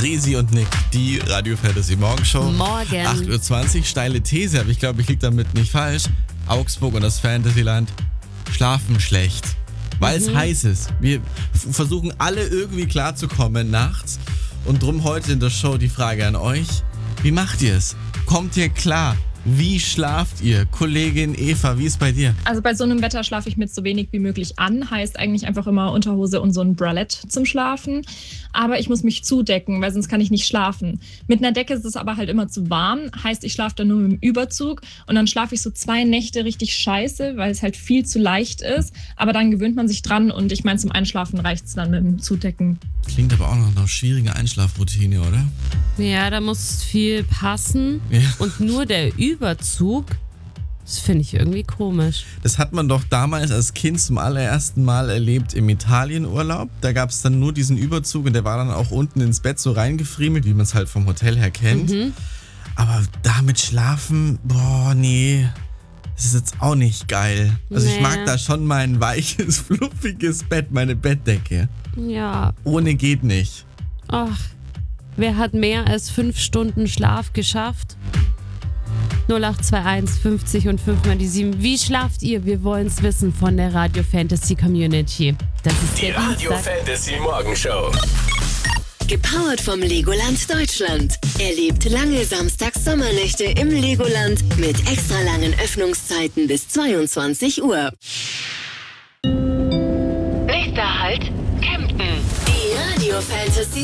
Resi und Nick, die Radio Fantasy Morgenshow. Morgen. 8.20 Uhr, steile These, aber ich glaube, ich liege damit nicht falsch. Augsburg und das Fantasyland schlafen schlecht, weil es heiß ist. Wir versuchen alle irgendwie klarzukommen nachts. Und drum heute in der Show die Frage an euch. Wie macht ihr es? Kommt ihr klar? Wie schlaft ihr? Kollegin Eva, wie ist bei dir? Also bei so einem Wetter schlafe ich mit so wenig wie möglich an. Heißt eigentlich einfach immer Unterhose und so ein Bralette zum Schlafen. Aber ich muss mich zudecken, weil sonst kann ich nicht schlafen. Mit einer Decke ist es aber halt immer zu warm. Heißt, ich schlafe dann nur mit dem Überzug. Und dann schlafe ich so 2 Nächte richtig scheiße, weil es halt viel zu leicht ist. Aber dann gewöhnt man sich dran und ich meine, zum Einschlafen reicht es dann mit dem Zudecken. Klingt aber auch noch nach einer schwierigen Einschlafroutine, oder? Ja, da muss viel passen. Ja. Und nur der Überzug, das finde ich irgendwie komisch. Das hat man doch damals als Kind zum allerersten Mal erlebt im Italienurlaub. Da gab es dann nur diesen Überzug und der war dann auch unten ins Bett so reingefriemelt, wie man es halt vom Hotel her kennt. Aber damit schlafen, boah, nee, das ist jetzt auch nicht geil. Also ich mag da schon mein weiches, fluffiges Bett, meine Bettdecke. Ja. Ohne geht nicht. Ach, wer hat mehr als 5 Stunden Schlaf geschafft? 0821 50 und 5 mal die 7. Wie schlaft ihr? Wir wollen es wissen von der Radio Fantasy Community. Das ist Die der Radio Dienstag. Fantasy Morgenshow. Gepowert vom Legoland Deutschland. Erlebt lange Samstags-Sommernächte im Legoland mit extra langen Öffnungszeiten bis 22 Uhr. Nächster Halt, Kempten. Die Radio Fantasy